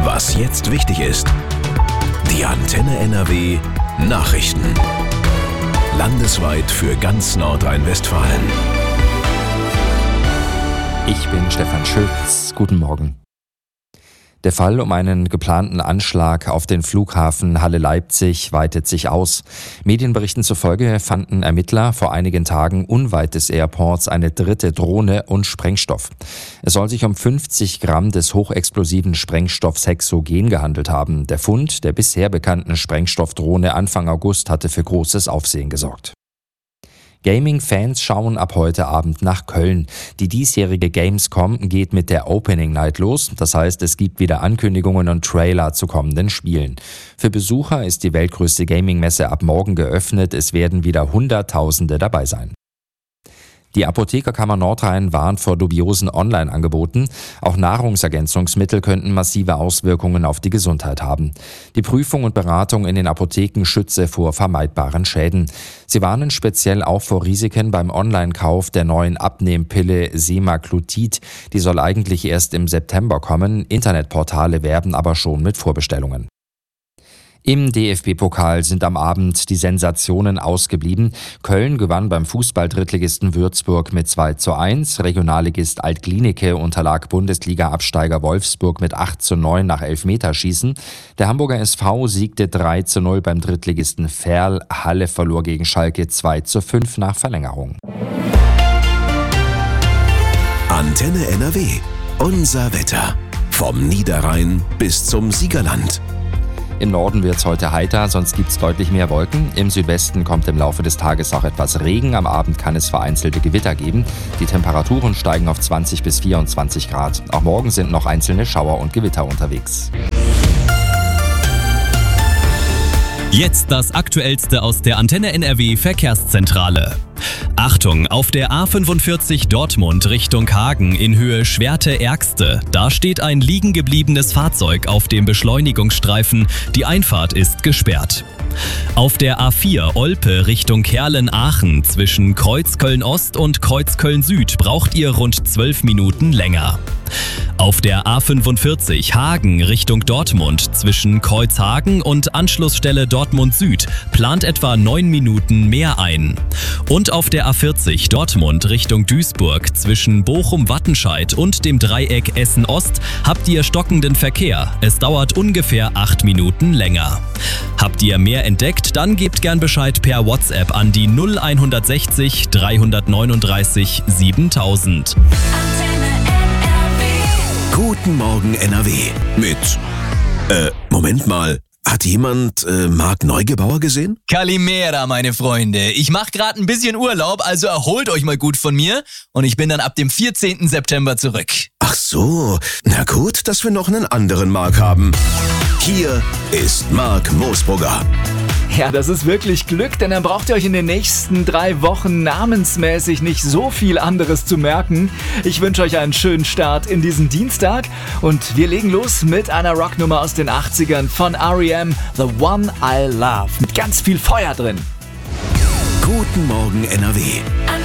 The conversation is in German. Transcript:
Was jetzt wichtig ist. Die Antenne NRW Nachrichten. Landesweit für ganz Nordrhein-Westfalen. Ich bin Stefan Schütz. Guten Morgen. Der Fall um einen geplanten Anschlag auf den Flughafen Halle-Leipzig weitet sich aus. Medienberichten zufolge fanden Ermittler vor einigen Tagen unweit des Airports eine dritte Drohne und Sprengstoff. Es soll sich um 50 Gramm des hochexplosiven Sprengstoffs Hexogen gehandelt haben. Der Fund der bisher bekannten Sprengstoffdrohne Anfang August hatte für großes Aufsehen gesorgt. Gaming-Fans schauen ab heute Abend nach Köln. Die diesjährige Gamescom geht mit der Opening Night los. Das heißt, es gibt wieder Ankündigungen und Trailer zu kommenden Spielen. Für Besucher ist die weltgrößte Gaming-Messe ab morgen geöffnet. Es werden wieder Hunderttausende dabei sein. Die Apothekerkammer Nordrhein warnt vor dubiosen Online-Angeboten. Auch Nahrungsergänzungsmittel könnten massive Auswirkungen auf die Gesundheit haben. Die Prüfung und Beratung in den Apotheken schütze vor vermeidbaren Schäden. Sie warnen speziell auch vor Risiken beim Online-Kauf der neuen Abnehmpille Semaglutid. Die soll eigentlich erst im September kommen. Internetportale werben aber schon mit Vorbestellungen. Im DFB-Pokal sind am Abend die Sensationen ausgeblieben. Köln gewann beim Fußball-Drittligisten Würzburg mit 2:1. Regionalligist Alt-Glienicke unterlag Bundesliga-Absteiger Wolfsburg mit 8:9 nach Elfmeterschießen. Der Hamburger SV siegte 3:0 beim Drittligisten Verl. Halle verlor gegen Schalke 2:5 nach Verlängerung. Antenne NRW. Unser Wetter. Vom Niederrhein bis zum Siegerland. Im Norden wird es heute heiter, sonst gibt es deutlich mehr Wolken. Im Südwesten kommt im Laufe des Tages auch etwas Regen. Am Abend kann es vereinzelte Gewitter geben. Die Temperaturen steigen auf 20 bis 24 Grad. Auch morgen sind noch einzelne Schauer und Gewitter unterwegs. Jetzt das Aktuellste aus der Antenne NRW Verkehrszentrale. Achtung, auf der A45 Dortmund Richtung Hagen in Höhe Schwerte-Ergste. Da steht ein liegen gebliebenes Fahrzeug auf dem Beschleunigungsstreifen. Die Einfahrt ist gesperrt. Auf der A4 Olpe Richtung Kerlen-Aachen zwischen Kreuzköln-Ost und Kreuzköln-Süd braucht ihr rund 12 Minuten länger. Auf der A45 Hagen Richtung Dortmund zwischen Kreuzhagen und Anschlussstelle Dortmund Süd plant etwa 9 Minuten mehr ein. Und auf der A40 Dortmund Richtung Duisburg zwischen Bochum-Wattenscheid und dem Dreieck Essen-Ost habt ihr stockenden Verkehr. Es dauert ungefähr 8 Minuten länger. Habt ihr mehr entdeckt, dann gebt gern Bescheid per WhatsApp an die 0160 339 7000. Guten Morgen NRW mit, Moment mal, hat jemand Marc Neugebauer gesehen? Kalimera, meine Freunde. Ich mache gerade ein bisschen Urlaub, also erholt euch mal gut von mir und ich bin dann ab dem 14. September zurück. Ach so, na gut, dass wir noch einen anderen Marc haben. Hier ist Marc Moosbrugger. Ja, das ist wirklich Glück, denn dann braucht ihr euch in den nächsten 3 Wochen namensmäßig nicht so viel anderes zu merken. Ich wünsche euch einen schönen Start in diesen Dienstag und wir legen los mit einer Rocknummer aus den 80ern von R.E.M., The One I Love, mit ganz viel Feuer drin. Guten Morgen NRW